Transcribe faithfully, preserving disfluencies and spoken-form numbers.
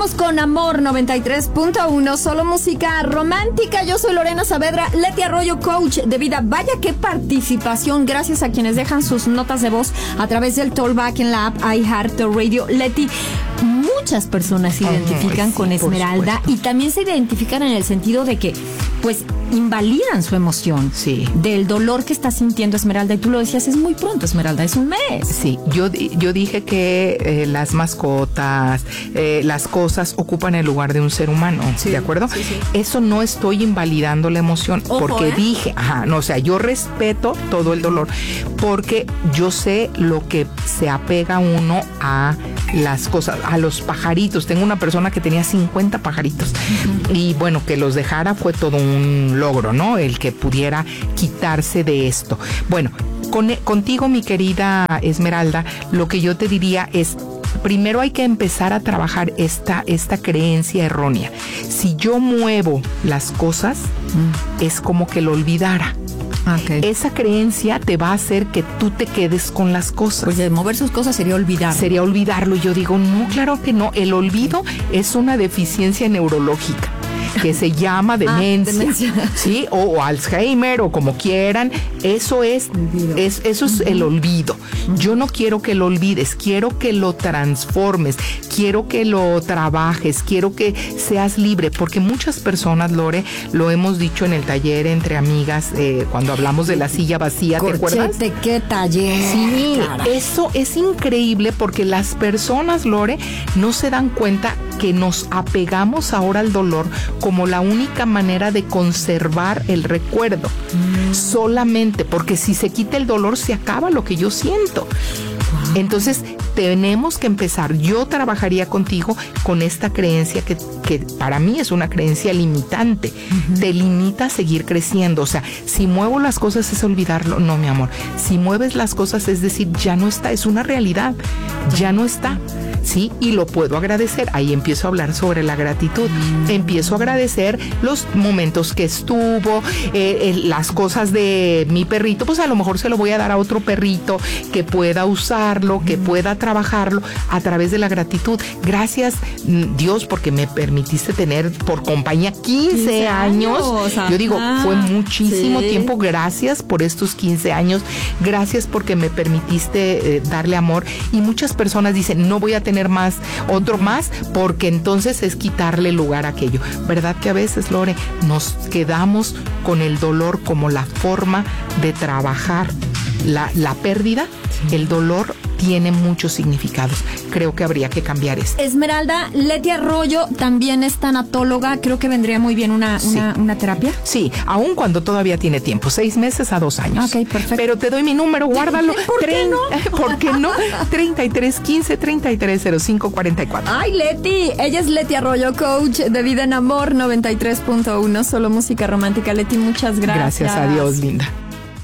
Continuamos con Amor noventa y tres punto uno, solo música romántica. Yo soy Lorena Saavedra, Leti Arroyo, coach de vida. Vaya qué participación, gracias a quienes dejan sus notas de voz a través del Tollback en la app iHeartRadio. Leti, muchas personas se identifican oh, sí, con Esmeralda y también se identifican en el sentido de que, pues, invalidan su emoción, sí, del dolor que está sintiendo Esmeralda. Y tú lo decías, es muy pronto, Esmeralda, es un mes. Sí, yo, yo dije que eh, las mascotas, eh, las cosas ocupan el lugar de un ser humano, sí, ¿de acuerdo? Sí, sí. Eso no estoy invalidando la emoción. Ojo, porque ¿eh? dije, ajá, no, o sea, yo respeto todo el dolor, porque yo sé lo que se apega uno a las cosas, a los pajaritos. Tengo una persona que tenía cincuenta pajaritos, uh-huh, y bueno, que los dejara fue todo un logro, ¿no? El que pudiera quitarse de esto. Bueno, con, contigo, mi querida Esmeralda, lo que yo te diría es, primero hay que empezar a trabajar esta, esta creencia errónea. Si yo muevo las cosas, mm. es como que lo olvidara. Okay. Esa creencia te va a hacer que tú te quedes con las cosas. Pues de mover sus cosas sería olvidarlo. Sería olvidarlo. Y yo digo, no, claro que no. El olvido es una deficiencia neurológica que se llama demencia, ah, demencia. ¿Sí? O, o Alzheimer, o como quieran. Eso es, es eso es uh-huh. el olvido. Yo no quiero que lo olvides, quiero que lo transformes, quiero que lo trabajes, quiero que seas libre, porque muchas personas, Lore, lo hemos dicho en el taller entre amigas, eh, cuando hablamos de la silla vacía, ¿te acuerdas? ¿Qué taller? Sí, cara. Eso es increíble, porque las personas, Lore, no se dan cuenta que nos apegamos ahora al dolor como la única manera de conservar el recuerdo. Mm. Solamente, porque si se quita el dolor, se acaba lo que yo siento. Wow. Entonces, tenemos que empezar. Yo trabajaría contigo con esta creencia que, que para mí es una creencia limitante. Uh-huh. Te limita a seguir creciendo. O sea, si muevo las cosas es olvidarlo. No, mi amor. Si mueves las cosas es decir, ya no está, es una realidad. Ya no está. Sí, y lo puedo agradecer. Ahí empiezo a hablar sobre la gratitud. Mm. Empiezo a agradecer los momentos que estuvo, eh, eh, las cosas de mi perrito, pues a lo mejor se lo voy a dar a otro perrito que pueda usarlo, que mm. pueda trabajarlo a través de la gratitud. Gracias, Dios, porque me permitiste tener por compañía quince años. Ajá. Yo digo, fue muchísimo sí. tiempo. Gracias por estos quince años. Gracias porque me permitiste eh, darle amor. Y muchas personas dicen, no voy a tener tener más, otro más, porque entonces es quitarle lugar a aquello. ¿Verdad que a veces, Lore, nos quedamos con el dolor como la forma de trabajar la, la pérdida? Sí. El dolor tiene muchos significados. Creo que habría que cambiar esto. Esmeralda, Leti Arroyo también es tanatóloga. Creo que vendría muy bien una, sí. una, una terapia. Sí, aun cuando todavía tiene tiempo, seis meses a dos años. Ok, perfecto. Pero te doy mi número, guárdalo. ¿Por qué no? ¿Por qué no? treinta y tres quince treinta y tres cero cinco cuarenta y cuatro. Ay, Leti. Ella es Leti Arroyo, coach de vida en Amor noventa y tres punto uno. Solo música romántica. Leti, muchas gracias. Gracias a Dios, linda.